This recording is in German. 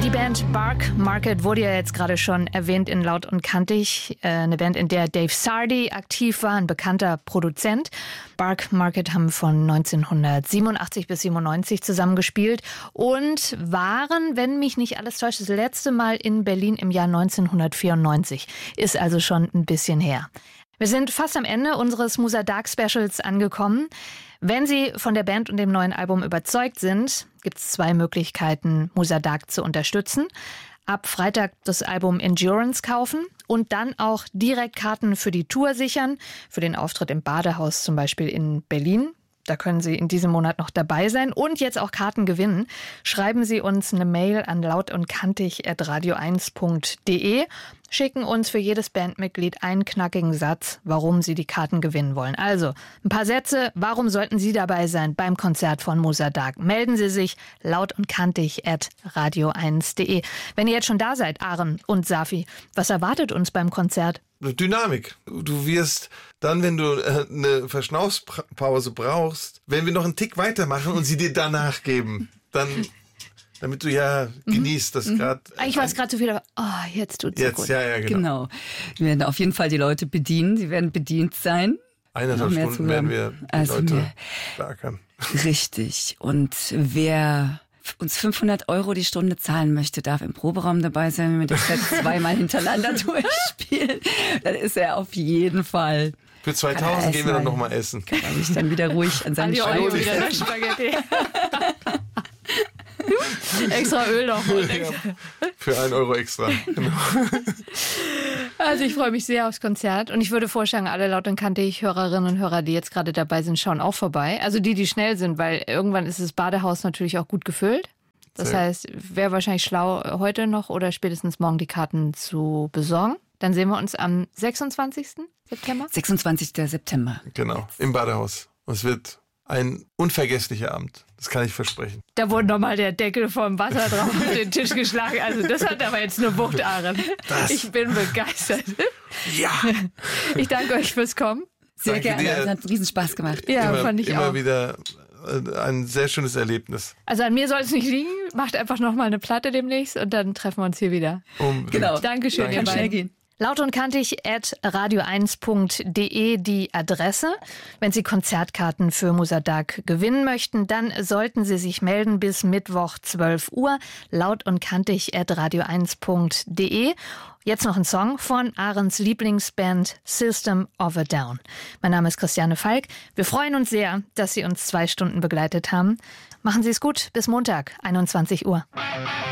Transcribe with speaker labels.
Speaker 1: Die Band Bark Market wurde ja jetzt gerade schon erwähnt in Laut und Kantig. Eine Band, in der Dave Sardy aktiv war, ein bekannter Produzent. Bark Market haben von 1987 bis 97 zusammengespielt und waren, wenn mich nicht alles täuscht, das letzte Mal in Berlin im Jahr 1994. Ist also schon ein bisschen her. Wir sind fast am Ende unseres Musa Dark Specials angekommen. Wenn Sie von der Band und dem neuen Album überzeugt sind, gibt es 2 Möglichkeiten, Musa Dark zu unterstützen. Ab Freitag das Album Endurance kaufen und dann auch direkt Karten für die Tour sichern, für den Auftritt im Badehaus zum Beispiel in Berlin. Da können Sie in diesem Monat noch dabei sein und jetzt auch Karten gewinnen. Schreiben Sie uns eine Mail an lautundkantig@radio1.de. Schicken uns für jedes Bandmitglied einen knackigen Satz, warum Sie die Karten gewinnen wollen. Also, ein paar Sätze, warum sollten Sie dabei sein beim Konzert von Musa Dark? Melden Sie sich lautundkantig@radio1.de. Wenn ihr jetzt schon da seid, Aren und Safi, was erwartet uns beim Konzert?
Speaker 2: Dynamik. Du wirst dann, wenn du eine Verschnaufspause brauchst, wenn wir noch einen Tick weitermachen und sie dir danach geben, dann... Damit du ja genießt, das gerade...
Speaker 1: Ich weiß gerade zu viel, aber jetzt tut's so gut.
Speaker 2: Ja, genau.
Speaker 3: Wir werden auf jeden Fall die Leute bedienen. Sie werden bedient sein.
Speaker 2: 1,5 Stunden werden wir die Leute beackern.
Speaker 3: Richtig. Und wer uns 500 € die Stunde zahlen möchte, darf im Proberaum dabei sein, wenn wir das Set 2-mal hintereinander durchspielen. Dann ist er auf jeden Fall...
Speaker 2: Für 2000 gehen wir dann nochmal essen.
Speaker 3: Kann man sich dann wieder ruhig an seinen
Speaker 1: Spaghetti. Spaghetti. Extra Öl noch.
Speaker 2: Für 1 € extra. Genau.
Speaker 1: Also ich freue mich sehr aufs Konzert und ich würde vorschlagen, alle Laut und Kantig Hörerinnen und Hörer, die jetzt gerade dabei sind, schauen auch vorbei. Also die schnell sind, weil irgendwann ist das Badehaus natürlich auch gut gefüllt. Das heißt, wäre wahrscheinlich schlau, heute noch oder spätestens morgen die Karten zu besorgen. Dann sehen wir uns am 26. September.
Speaker 3: 26. September.
Speaker 2: Genau, im Badehaus. Und es wird ein unvergesslicher Abend. Das kann ich versprechen.
Speaker 1: Da wurde nochmal der Deckel vom Wasser drauf auf den Tisch geschlagen. Also das hat aber jetzt eine Wucht, Aren. Ich bin begeistert.
Speaker 2: Ja.
Speaker 1: Ich danke euch fürs Kommen.
Speaker 3: Sehr gerne. Es hat riesen Spaß gemacht.
Speaker 1: Ja, fand ich auch.
Speaker 2: Immer wieder ein sehr schönes Erlebnis.
Speaker 1: Also an mir soll es nicht liegen. Macht einfach nochmal eine Platte demnächst und dann treffen wir uns hier wieder.
Speaker 3: Genau.
Speaker 1: Dankeschön,
Speaker 3: Kann schnell gehen.
Speaker 1: Laut und kantig@radio1.de die Adresse. Wenn Sie Konzertkarten für Musa Dark gewinnen möchten, dann sollten Sie sich melden bis Mittwoch 12 Uhr. Laut und kantig@radio1.de. Jetzt noch ein Song von Arens Lieblingsband System of a Down. Mein Name ist Christiane Falk. Wir freuen uns sehr, dass Sie uns 2 Stunden begleitet haben. Machen Sie es gut. Bis Montag, 21 Uhr.